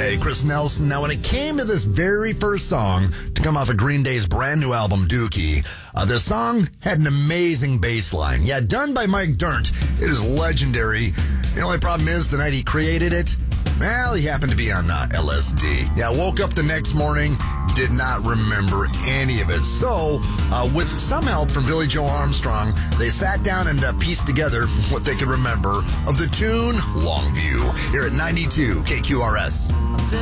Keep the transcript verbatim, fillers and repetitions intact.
Day, Chris Nelson. Now, when it came to this very first song to come off of Green Day's brand new album, Dookie, uh, the song had an amazing bass line. Yeah, done by Mike Dirnt. It is legendary. The only problem is the night he created it, well, he happened to be on uh, L S D. Yeah, woke up the next morning, did not remember any of it. So, uh, with some help from Billy Joe Armstrong, they sat down and uh, pieced together what they could remember of the tune Longview here at ninety-two K Q R S.